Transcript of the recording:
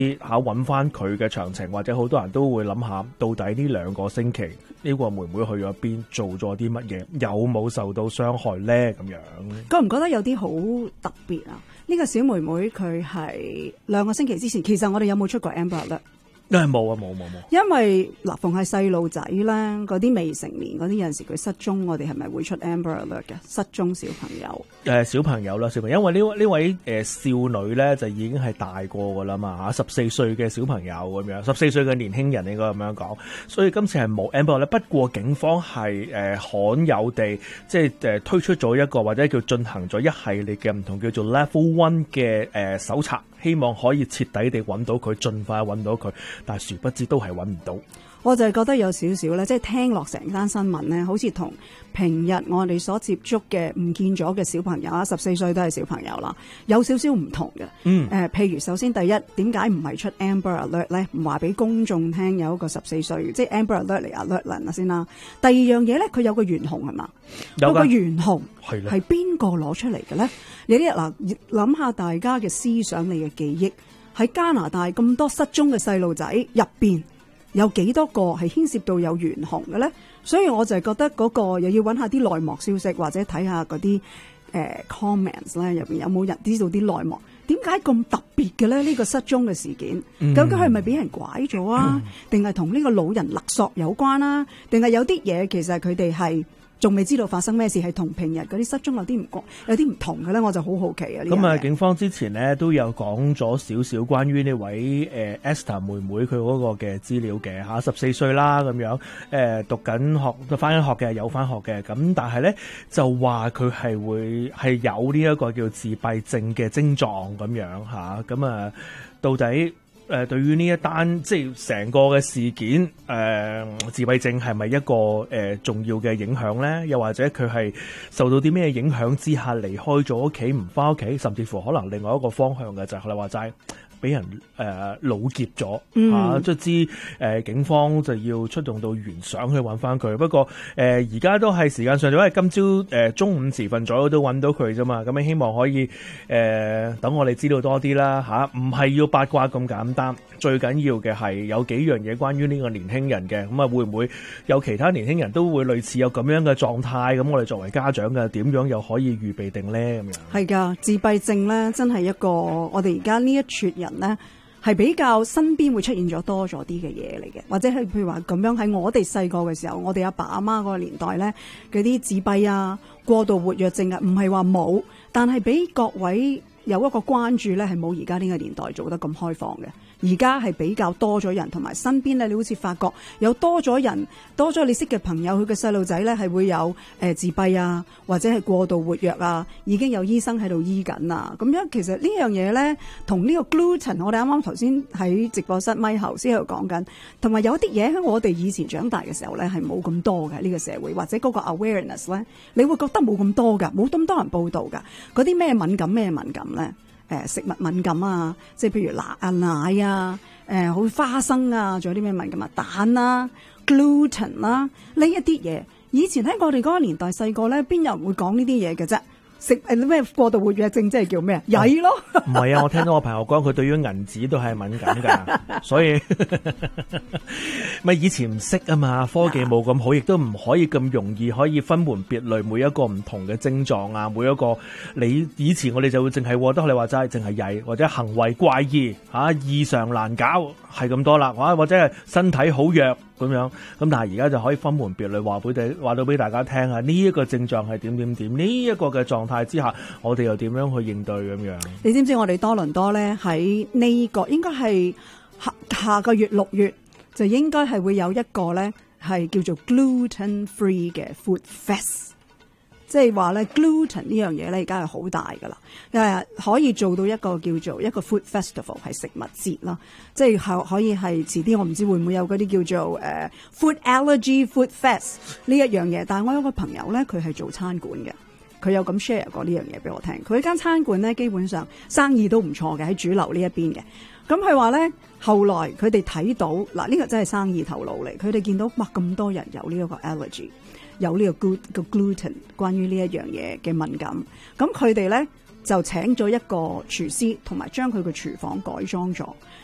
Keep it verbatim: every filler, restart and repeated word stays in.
嚇揾翻佢嘅詳情，或者好多人都會諗下，到底呢兩個星期呢個妹妹去咗邊，做咗啲乜嘢，有冇受到傷害咧？咁樣覺唔覺得有啲好特別啊？呢、這個小妹妹佢係兩個星期之前，其實我哋有冇出過 Amber Alert？ 誒冇啊冇冇冇， 因為嗱，逢係細路仔咧，嗰啲未成年嗰啲有陣時佢失蹤，我哋係咪會出 Amber Alert 嘅失蹤小朋友？ 誒、呃、小朋友啦，小朋友，因為呢呢位誒、呃、少女咧就已經係大個噶啦嘛嚇，十四歲嘅小朋友咁樣，十四歲嘅年輕人應該咁樣講，所以今次係冇 Amber Alert。不過警方係誒、呃、罕有地即係誒、呃、推出咗一個或者叫進行咗一系列嘅唔同叫做 Level One 嘅誒、呃、搜查，希望可以徹底地揾到佢，盡快揾到佢。但係殊不知都係揾唔到。 我就係覺得有少少咧，即係聽落成單新聞咧，好似同平日我哋所接觸嘅唔見咗嘅小朋友啊，十四歲都係小朋友啦，有少少唔同嘅。嗯，誒、呃，譬如首先第一，點解唔係出 Amber Alert 咧？唔話俾公眾聽有一個十四歲，即係 Amber Alert 嚟 alert 人啦先啦。第二樣嘢咧，佢有個懸紅係嘛？有個懸紅係係邊個攞出嚟嘅咧？你啲嗱諗下大家嘅思想，你嘅記憶。喺加拿大咁多失蹤嘅細路仔入邊，有幾多個係牽涉到有懸紅嘅咧？所以我就係覺得嗰個又要揾下啲內幕消息，或者睇下嗰啲誒 comments 咧，入邊有冇人知道啲內幕？點解咁特別嘅咧？呢、呢個失蹤嘅事件，嗯、究竟係咪俾人拐咗啊？定係同呢個老人勒索有關啊？定係有啲嘢其實佢哋係仲未知道發生咩事，係同平日嗰啲失蹤有啲唔有啲唔同嘅咧，我就好好奇啊！ 咁啊，警方之前咧都有講咗少少關於呢位誒、呃、Esther 妹妹佢嗰個嘅資料嘅嚇，十四歲啦咁樣，誒、呃、讀緊學翻緊學嘅，有翻學嘅，咁但係咧就話佢係會係有呢一個叫自閉症嘅症狀咁樣嚇，咁啊到底？誒、呃、對於呢一單即係成個嘅事件，誒、呃、自閉症係咪一個誒、呃、重要嘅影響咧？又或者佢係受到啲咩影響之下離開咗屋企唔翻屋企，甚至乎可能另外一個方向嘅就係你話齋俾人誒老劫咗嚇，卒之誒警方就要出動到懸賞去揾翻佢。不過誒而家都係時間上，因為今朝誒、呃、中午時分左右都揾到佢啫嘛。咁希望可以誒、呃、等我哋知道多啲啦嚇，唔、啊、係要八卦咁簡單。最緊要嘅係有幾樣嘢關於呢個年輕人嘅，咁啊會唔會有其他年輕人都會類似有咁樣嘅狀態？咁我哋作為家長嘅點樣又可以預備定咧？咁樣係㗎，自閉症咧真係一個我哋而家呢一撮人咧係比較身邊會出現咗多咗啲嘅嘢嚟嘅，或者係譬如話咁樣喺我哋細個嘅時候，我哋阿爸阿媽嗰個年代咧嗰啲自閉啊、過度活躍症啊，唔係話冇，但係俾各位有一個關注咧，係冇而家呢個年代做得咁開放嘅。而家係比較多咗人，同埋身邊咧，你好似發覺有多咗人，多咗你識嘅朋友，佢嘅細路仔咧係會有誒、呃、自閉啊，或者係過度活躍啊，已經有醫生喺度醫緊啊。咁樣其實呢樣嘢咧，同呢個 gluten， 我哋啱啱頭先喺直播室咪後先喺度講緊，同埋有啲嘢喺我哋以前長大嘅時候咧係冇咁多嘅呢、呢個社會，或者嗰個 awareness 咧，你會覺得冇咁多㗎，冇咁多人報導㗎，嗰啲咩敏感咩敏感咧？誒食物敏感啊，即係譬如奶啊奶啊，誒好花生啊，仲有啲咩敏感啊蛋啊 gluten 啦，呢一啲嘢，以前喺我哋嗰個年代細個咧，邊有人會講呢啲嘢嘅啫？食誒咩過度活躍症即係叫咩？曳咯？ 唔係啊，我聽到我朋友講，佢對於銀紙都係敏感㗎，所以咪以前唔識啊嘛，科技冇咁好，亦都唔可以咁容易可以分門別類每一個唔同嘅症狀啊，每一個你以前我哋就會淨係獲得你話齋，淨係曳或者行為怪異嚇、啊、異常難搞係咁多啦，或者係身體好弱。咁樣，咁但係而家就可以分門別類話俾你話到俾大家聽啊！呢、這、一個症狀係點點點，呢、這、一個嘅狀態之下，我哋又點樣去應對咁樣？ 你知唔知我哋多倫多咧喺呢、這個應該係下下個月六月就應該係會有一個咧係叫做 gluten free 嘅 food fest。即係話咧 gluten 呢樣嘢咧，而家係好大噶啦，誒可以做到一個叫做一個 food festival 係食物節啦，即係可可以係遲啲我唔知會唔會有嗰啲叫做誒、uh, food allergy food fest 呢一樣嘢。但係我有個朋友咧，佢係做餐館嘅，佢有咁 share 過呢樣嘢俾我聽。佢間餐館咧基本上生意都唔錯嘅，喺主流呢一邊嘅。咁佢話咧，後來佢哋睇到嗱，呢個真係生意頭腦嚟，佢哋見到哇咁多人有呢一個 allergy。有呢個 gluten 關於呢一樣嘢嘅敏感，咁佢哋咧就請咗一個廚師，同埋將佢個廚房改裝咗，